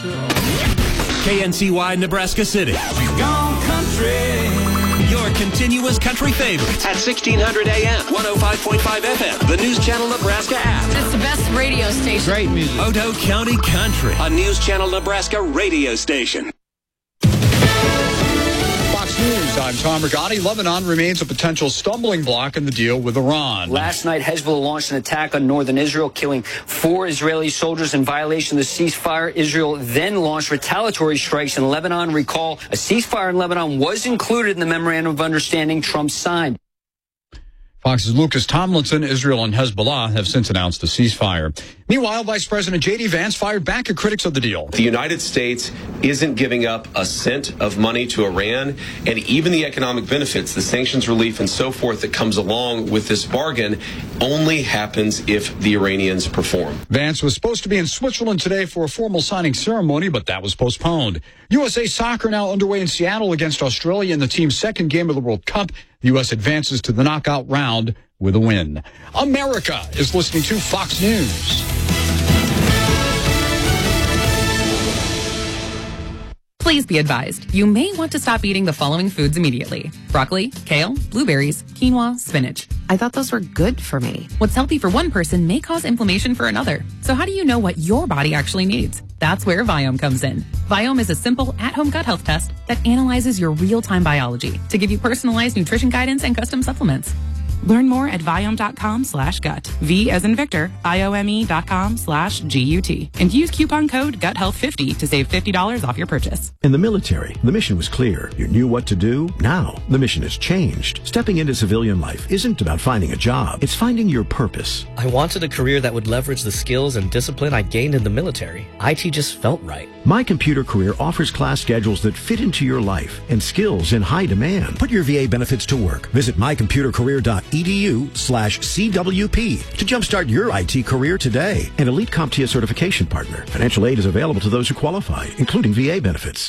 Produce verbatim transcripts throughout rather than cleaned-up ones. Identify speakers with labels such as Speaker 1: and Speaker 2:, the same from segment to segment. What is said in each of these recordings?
Speaker 1: K N C Y Nebraska City. We've gone country. Your continuous country favorites at sixteen hundred A M, one oh five point five F M, the News Channel Nebraska app.
Speaker 2: It's the best radio station.
Speaker 3: Great music.
Speaker 1: Otoe County Country, a News Channel Nebraska radio station.
Speaker 3: Fox News, I'm Tom Rigotti. Lebanon remains a potential stumbling block in the deal with Iran.
Speaker 4: Last night, Hezbollah launched an attack on northern Israel, killing four Israeli soldiers in violation of the ceasefire. Israel then launched retaliatory strikes in Lebanon. Recall, a ceasefire in Lebanon was included in the memorandum of understanding Trump signed.
Speaker 3: Fox's Lucas Tomlinson, Israel and Hezbollah have since announced a ceasefire. Meanwhile, Vice President J D Vance fired back at critics of the deal.
Speaker 5: The United States isn't giving up a cent of money to Iran, and even the economic benefits, the sanctions relief and so forth that comes along with this bargain only happens if the Iranians perform.
Speaker 3: Vance was supposed to be in Switzerland today for a formal signing ceremony, but that was postponed. U S A Soccer now underway in Seattle against Australia in the team's second game of the World Cup. The U S advances to the knockout round with a win. America is listening to Fox News.
Speaker 6: Please be advised, you may want to stop eating the following foods immediately. Broccoli, kale, blueberries, quinoa, spinach.
Speaker 7: I thought those were good for me.
Speaker 6: What's healthy for one person may cause inflammation for another. So how do you know what your body actually needs? That's where Viome comes in. Viome is a simple at-home gut health test that analyzes your real-time biology to give you personalized nutrition guidance and custom supplements.
Speaker 7: Learn more at Viome.com slash gut. V as in Victor, I-O-M-E dot com slash G-U-T. And use coupon code gut health fifty to save fifty dollars off your purchase.
Speaker 8: In the military, the mission was clear. You knew what to do. Now, the mission has changed. Stepping into civilian life isn't about finding a job. It's finding your purpose.
Speaker 9: I wanted a career that would leverage the skills and discipline I gained in the military. I T just felt right.
Speaker 8: My Computer Career offers class schedules that fit into your life and skills in high demand. Put your V A benefits to work. Visit my computer career dot edu slash C W P to jumpstart your I T career today. An Elite CompTIA certification partner. Financial aid is available to those who qualify, including V A benefits.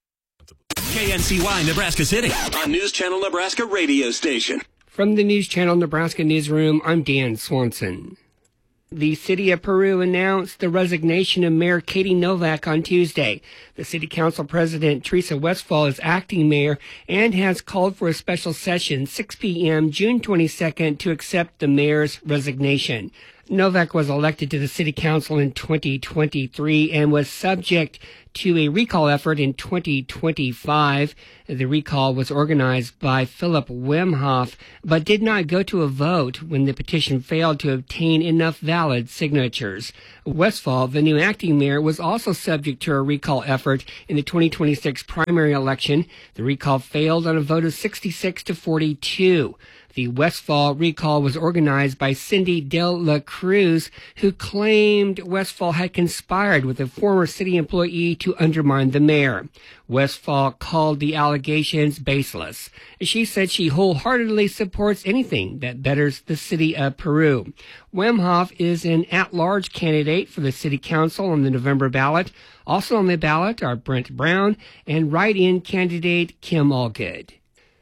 Speaker 1: K N C Y Nebraska City, a News Channel Nebraska radio station.
Speaker 10: From the News Channel Nebraska newsroom, I'm Dan Swanson. The city of Peru announced the resignation of Mayor Katie Novak on Tuesday. The city council president, Teresa Westphal, is acting mayor and has called for a special session six p.m. June twenty-second to accept the mayor's resignation. Novak was elected to the city council in twenty twenty-three and was subject to a recall effort in twenty twenty-five. The recall was organized by Philip Wemhoff, but did not go to a vote when the petition failed to obtain enough valid signatures. Westphal, the new acting mayor, was also subject to a recall effort in the twenty twenty-six primary election. The recall failed on a vote of sixty-six to forty-two. The Westphal recall was organized by Cindy Del La Cruz, who claimed Westphal had conspired with a former city employee to undermine the mayor. Westphal called the allegations baseless. She said she wholeheartedly supports anything that betters the city of Peru. Wemhoff is an at-large candidate for the city council on the November ballot. Also on the ballot are Brent Brown and write-in candidate Kim Allgood.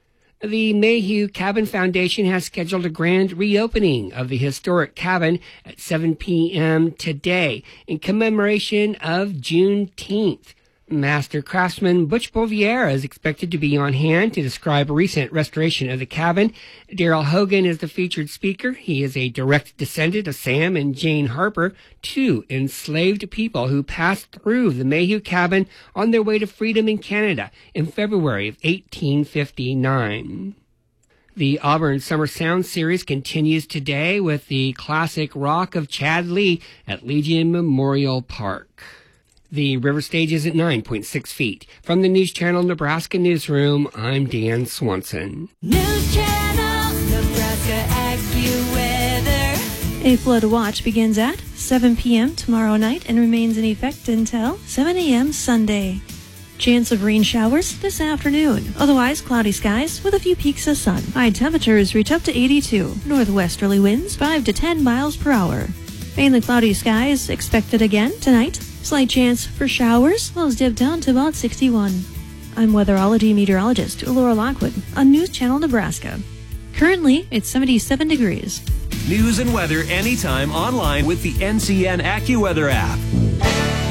Speaker 10: The Mayhew Cabin Foundation has scheduled a grand reopening of the historic cabin at seven p.m. today in commemoration of Juneteenth. Master craftsman Butch Bouvier is expected to be on hand to describe a recent restoration of the cabin. Daryl Hogan is the featured speaker. He is a direct descendant of Sam and Jane Harper, two enslaved people who passed through the Mayhew cabin on their way to freedom in Canada in February of eighteen fifty-nine. The Auburn Summer Sound Series continues today with the classic rock of Chad Lee at Legion Memorial Park. The river stage is at nine point six feet. From the News Channel Nebraska newsroom, I'm Dan Swanson.
Speaker 11: News Channel Nebraska AccuWeather.
Speaker 12: A flood watch begins at seven p.m. tomorrow night and remains in effect until seven a.m. Sunday. Chance of rain showers this afternoon. Otherwise, cloudy skies with a few peaks of sun. High temperatures reach up to eighty-two. Northwesterly winds five to ten miles per hour. Mainly cloudy skies expected again tonight. Slight chance for showers. Lows dip down to about sixty-one. I'm weatherology meteorologist Laura Lockwood on News Channel Nebraska. Currently, it's seventy-seven degrees.
Speaker 1: News and weather anytime online with the N C N AccuWeather app.